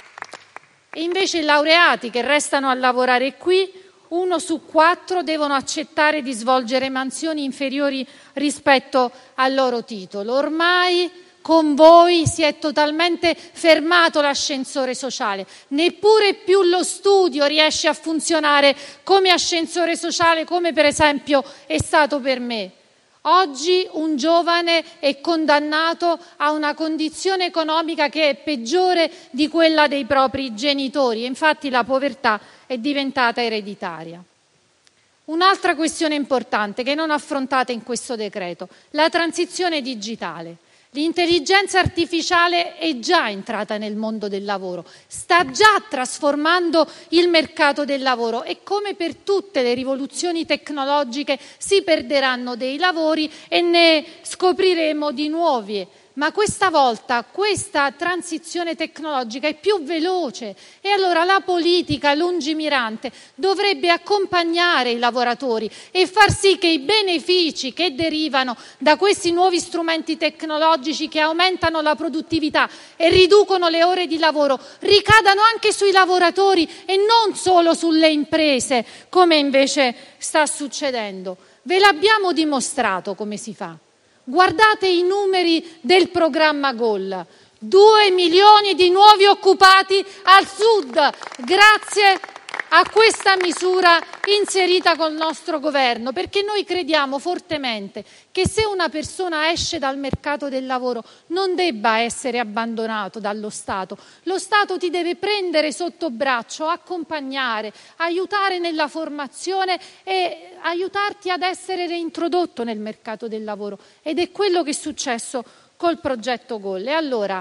H: E invece i laureati che restano a lavorare qui, uno su quattro devono accettare di svolgere mansioni inferiori rispetto al loro titolo. Ormai con voi si è totalmente fermato l'ascensore sociale, neppure più lo studio riesce a funzionare come ascensore sociale, come per esempio è stato per me. Oggi un giovane è condannato a una condizione economica che è peggiore di quella dei propri genitori, e infatti la povertà è diventata ereditaria. Un'altra questione importante che non affrontate in questo decreto: la transizione digitale. L'intelligenza artificiale è già entrata nel mondo del lavoro, sta già trasformando il mercato del lavoro e, come per tutte le rivoluzioni tecnologiche, si perderanno dei lavori e ne scopriremo di nuovi. Ma questa volta questa transizione tecnologica è più veloce e allora la politica lungimirante dovrebbe accompagnare i lavoratori e far sì che i benefici che derivano da questi nuovi strumenti tecnologici che aumentano la produttività e riducono le ore di lavoro ricadano anche sui lavoratori e non solo sulle imprese, come invece sta succedendo. Ve l'abbiamo dimostrato come si fa. Guardate i numeri del programma Goal, due milioni di nuovi occupati al sud, grazie a questa misura inserita col nostro governo, perché noi crediamo fortemente che se una persona esce dal mercato del lavoro non debba essere abbandonato dallo Stato. Lo Stato ti deve prendere sotto braccio, accompagnare, aiutare nella formazione e aiutarti ad essere reintrodotto nel mercato del lavoro, ed è quello che è successo col progetto Goal. E allora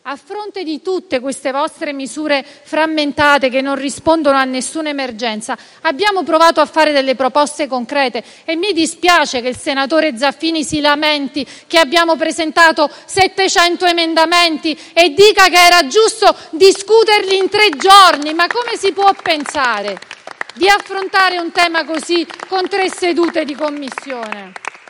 H: a fronte di tutte queste vostre misure frammentate che non rispondono a nessuna emergenza, abbiamo provato a fare delle proposte concrete e mi dispiace che il senatore Zaffini si lamenti che abbiamo presentato settecento emendamenti e dica che era giusto discuterli in tre giorni. Ma come si può pensare di affrontare un tema così con tre sedute di commissione?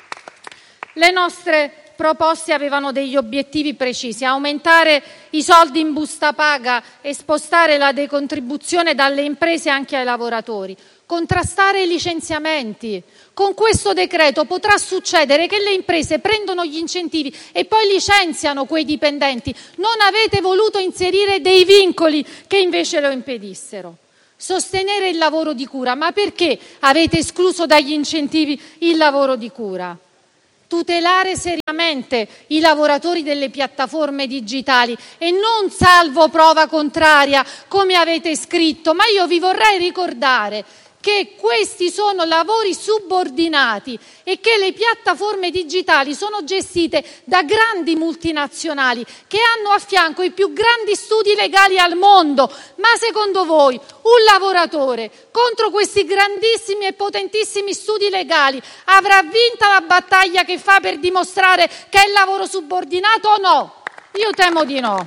H: Le nostre proposte avevano degli obiettivi precisi: aumentare i soldi in busta paga e spostare la decontribuzione dalle imprese anche ai lavoratori, contrastare i licenziamenti. Con questo decreto potrà succedere che le imprese prendono gli incentivi e poi licenziano quei dipendenti. Non avete voluto inserire dei vincoli che invece lo impedissero. Sostenere il lavoro di cura, ma perché avete escluso dagli incentivi il lavoro di cura? Tutelare seriamente i lavoratori delle piattaforme digitali e non salvo prova contraria, come avete scritto. Ma io vi vorrei ricordare che questi sono lavori subordinati e che le piattaforme digitali sono gestite da grandi multinazionali che hanno a fianco i più grandi studi legali al mondo. Ma secondo voi un lavoratore contro questi grandissimi e potentissimi studi legali avrà vinta la battaglia che fa per dimostrare che è lavoro subordinato o no? Io temo di no.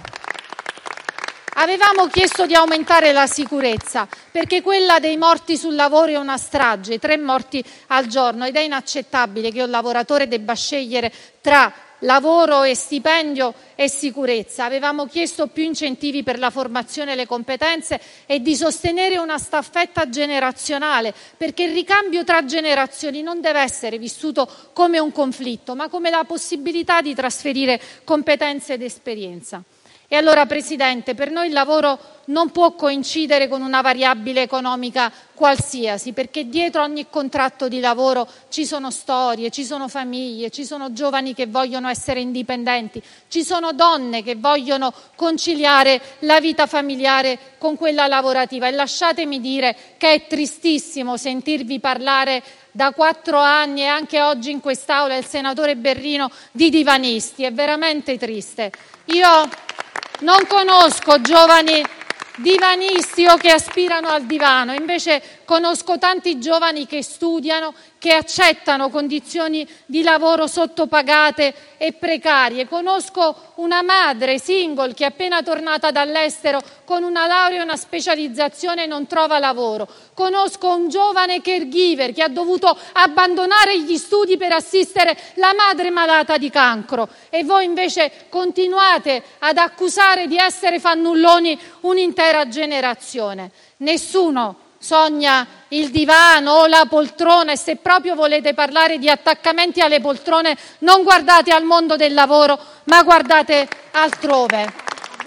H: Avevamo chiesto di aumentare la sicurezza, perché quella dei morti sul lavoro è una strage, tre morti al giorno, ed è inaccettabile che un lavoratore debba scegliere tra lavoro e stipendio e sicurezza. Avevamo chiesto più incentivi per la formazione e le competenze e di sostenere una staffetta generazionale, perché il ricambio tra generazioni non deve essere vissuto come un conflitto, ma come la possibilità di trasferire competenze ed esperienza. E allora, Presidente, per noi il lavoro non può coincidere con una variabile economica qualsiasi, perché dietro ogni contratto di lavoro ci sono storie, ci sono famiglie, ci sono giovani che vogliono essere indipendenti, ci sono donne che vogliono conciliare la vita familiare con quella lavorativa. E lasciatemi dire che è tristissimo sentirvi parlare da quattro anni e anche oggi in quest'Aula il senatore Berrino di divanisti. È veramente triste. Io non conosco giovani divanisti o che aspirano al divano, invece conosco tanti giovani che studiano, che accettano condizioni di lavoro sottopagate e precarie. Conosco una madre single che è appena tornata dall'estero con una laurea e una specializzazione non trova lavoro. Conosco un giovane caregiver che ha dovuto abbandonare gli studi per assistere la madre malata di cancro, e voi invece continuate ad accusare di essere fannulloni un'intera generazione. Nessuno sogna il divano o la poltrona, e se proprio volete parlare di attaccamenti alle poltrone non guardate al mondo del lavoro ma guardate altrove.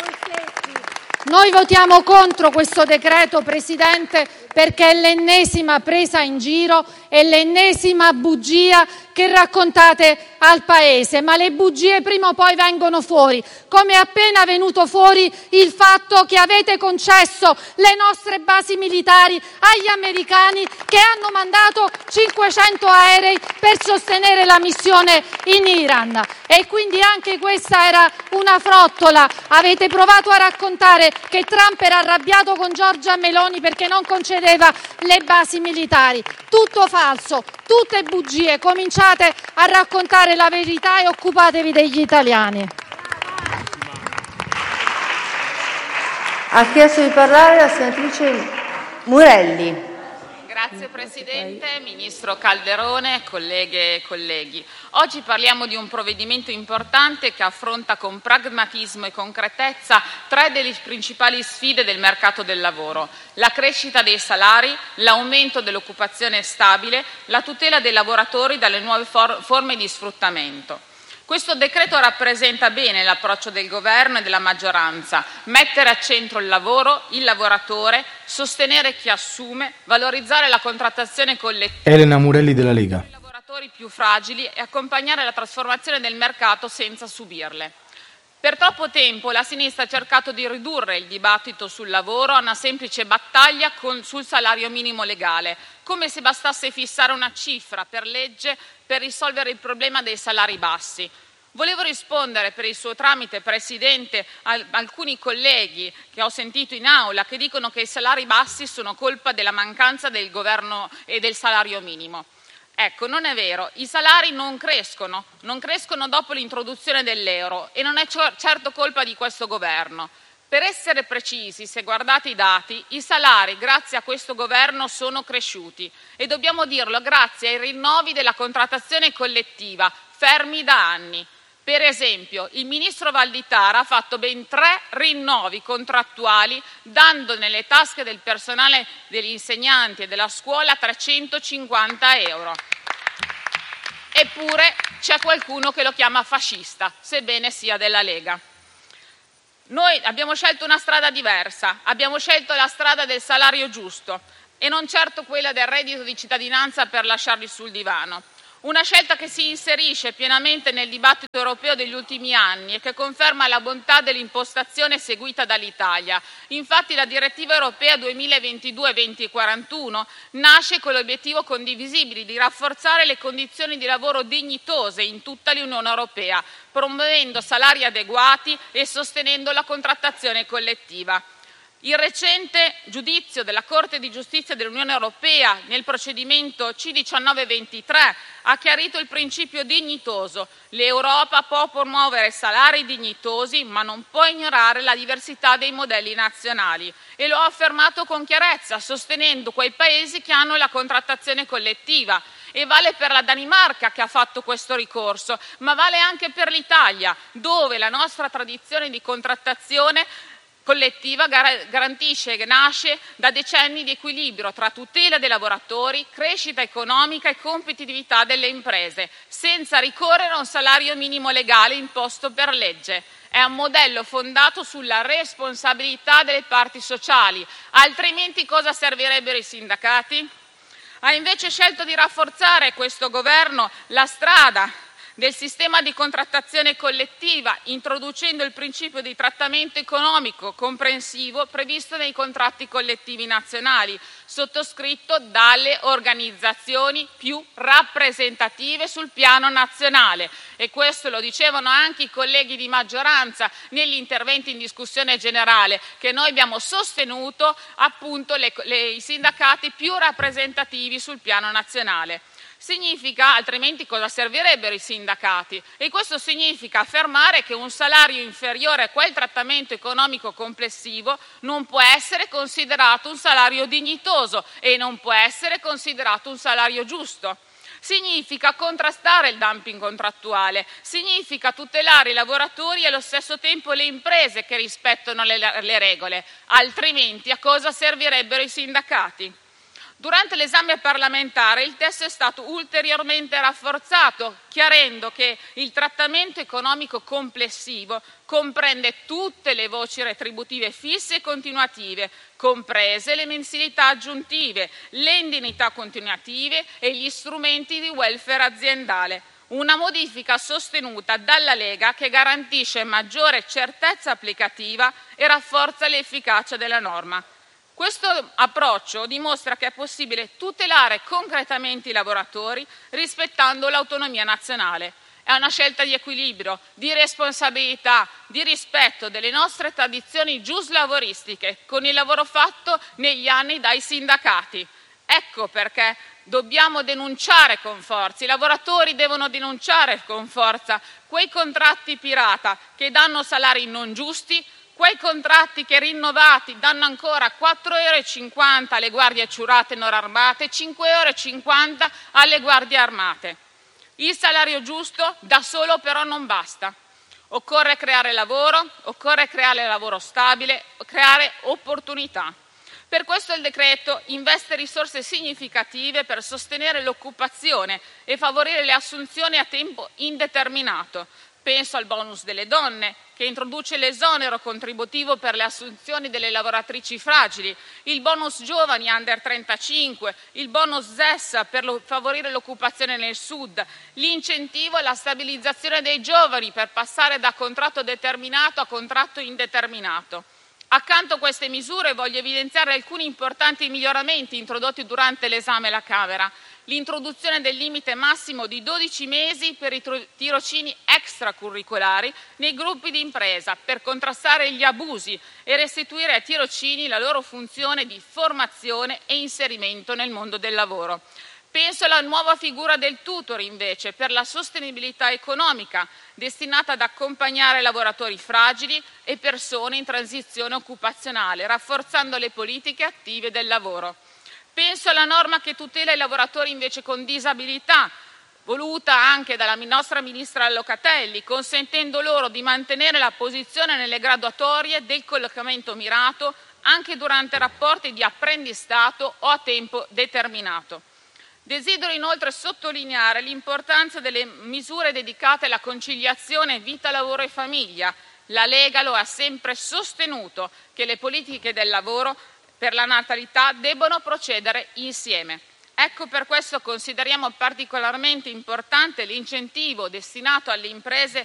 H: Noi votiamo contro questo decreto, Presidente, perché è l'ennesima presa in giro, è l'ennesima bugia che raccontate al Paese, ma le bugie prima o poi vengono fuori, come è appena venuto fuori il fatto che avete concesso le nostre basi militari agli americani, che hanno mandato cinquecento aerei per sostenere la missione in Iran. E quindi anche questa era una frottola. Avete provato a raccontare che Trump era arrabbiato con Giorgia Meloni perché non concedeva le basi militari. Tutto falso, tutte bugie. Cominciate a raccontare la verità e occupatevi degli italiani.
B: Ha chiesto di parlare la senatrice Murelli.
I: Grazie Presidente, Ministro Calderone, colleghe e colleghi. Oggi parliamo di un provvedimento importante che affronta con pragmatismo e concretezza tre delle principali sfide del mercato del lavoro: la crescita dei salari, l'aumento dell'occupazione stabile, la tutela dei lavoratori dalle nuove for- forme di sfruttamento. Questo decreto rappresenta bene l'approccio del Governo e della maggioranza: mettere al centro il lavoro, il lavoratore, sostenere chi assume, valorizzare la contrattazione collettiva.
D: Elena Murelli della Lega.
I: I lavoratori più fragili e accompagnare la trasformazione del mercato senza subirle. Per troppo tempo la sinistra ha cercato di ridurre il dibattito sul lavoro a una semplice battaglia con, sul salario minimo legale, come se bastasse fissare una cifra per legge per risolvere il problema dei salari bassi. Volevo rispondere per il suo tramite, Presidente, a alcuni colleghi che ho sentito in aula che dicono che i salari bassi sono colpa della mancanza del governo e del salario minimo. Ecco, non è vero, i salari non crescono, non crescono dopo l'introduzione dell'euro e non è certo colpa di questo governo. Per essere precisi, se guardate i dati, i salari grazie a questo governo sono cresciuti e dobbiamo dirlo grazie ai rinnovi della contrattazione collettiva, fermi da anni. Per esempio, il ministro Valditara ha fatto ben tre rinnovi contrattuali, dando nelle tasche del personale, degli insegnanti e della scuola trecentocinquanta euro. Eppure c'è qualcuno che lo chiama fascista, sebbene sia della Lega. Noi abbiamo scelto una strada diversa, abbiamo scelto la strada del salario giusto e non certo quella del reddito di cittadinanza per lasciarli sul divano. Una scelta che si inserisce pienamente nel dibattito europeo degli ultimi anni e che conferma la bontà dell'impostazione seguita dall'Italia. Infatti la direttiva europea duemilaventidue duemilaquarantuno nasce con l'obiettivo condivisibile di rafforzare le condizioni di lavoro dignitose in tutta l'Unione Europea, promuovendo salari adeguati e sostenendo la contrattazione collettiva. Il recente giudizio della Corte di giustizia dell'Unione Europea nel procedimento C diciannove ventitré ha chiarito il principio dignitoso. L'Europa può promuovere salari dignitosi, ma non può ignorare la diversità dei modelli nazionali. E lo ha affermato con chiarezza, sostenendo quei paesi che hanno la contrattazione collettiva. E vale per la Danimarca, che ha fatto questo ricorso, ma vale anche per l'Italia, dove la nostra tradizione di contrattazione collettiva garantisce e nasce da decenni di equilibrio tra tutela dei lavoratori, crescita economica e competitività delle imprese, senza ricorrere a un salario minimo legale imposto per legge. È un modello fondato sulla responsabilità delle parti sociali, altrimenti cosa servirebbero i sindacati? Ha invece scelto di rafforzare questo governo la strada del sistema di contrattazione collettiva, introducendo il principio di trattamento economico comprensivo previsto nei contratti collettivi nazionali, sottoscritto dalle organizzazioni più rappresentative sul piano nazionale. E questo lo dicevano anche i colleghi di maggioranza negli interventi in discussione generale, che noi abbiamo sostenuto appunto le, le, i sindacati più rappresentativi sul piano nazionale. Significa, altrimenti cosa servirebbero i sindacati? E questo significa affermare che un salario inferiore a quel trattamento economico complessivo non può essere considerato un salario dignitoso e non può essere considerato un salario giusto. Significa contrastare il dumping contrattuale, significa tutelare i lavoratori e allo stesso tempo le imprese che rispettano le, le regole, altrimenti a cosa servirebbero i sindacati? Durante l'esame parlamentare il testo è stato ulteriormente rafforzato, chiarendo che il trattamento economico complessivo comprende tutte le voci retributive fisse e continuative, comprese le mensilità aggiuntive, le indennità continuative e gli strumenti di welfare aziendale. Una modifica sostenuta dalla Lega che garantisce maggiore certezza applicativa e rafforza l'efficacia della norma. Questo approccio dimostra che è possibile tutelare concretamente i lavoratori rispettando l'autonomia nazionale. È una scelta di equilibrio, di responsabilità, di rispetto delle nostre tradizioni giuslavoristiche con il lavoro fatto negli anni dai sindacati. Ecco perché dobbiamo denunciare con forza, i lavoratori devono denunciare con forza quei contratti pirata che danno salari non giusti, quei contratti che rinnovati danno ancora quattro euro e cinquanta alle guardie giurate non armate e cinque euro e cinquanta alle guardie armate. Il salario giusto da solo però non basta. Occorre creare lavoro, occorre creare lavoro stabile, creare opportunità. Per questo il decreto investe risorse significative per sostenere l'occupazione e favorire le assunzioni a tempo indeterminato. Penso al bonus delle donne, che introduce l'esonero contributivo per le assunzioni delle lavoratrici fragili, il bonus giovani under trentacinque, il bonus Z E S per lo, favorire l'occupazione nel sud, l'incentivo alla stabilizzazione dei giovani per passare da contratto determinato a contratto indeterminato. Accanto a queste misure voglio evidenziare alcuni importanti miglioramenti introdotti durante l'esame alla Camera. l'introduzione del limite massimo di dodici mesi per i tirocini extracurricolari nei gruppi di impresa per contrastare gli abusi e restituire ai tirocini la loro funzione di formazione e inserimento nel mondo del lavoro. Penso alla nuova figura del tutor, invece, per la sostenibilità economica, destinata ad accompagnare lavoratori fragili e persone in transizione occupazionale, rafforzando le politiche attive del lavoro. Penso alla norma che tutela i lavoratori invece con disabilità, voluta anche dalla nostra ministra Locatelli, consentendo loro di mantenere la posizione nelle graduatorie del collocamento mirato anche durante rapporti di apprendistato o a tempo determinato. Desidero inoltre sottolineare l'importanza delle misure dedicate alla conciliazione vita, lavoro e famiglia. La Lega lo ha sempre sostenuto che le politiche del lavoro per la natalità debbono procedere insieme. Ecco, per questo consideriamo particolarmente importante l'incentivo destinato alle imprese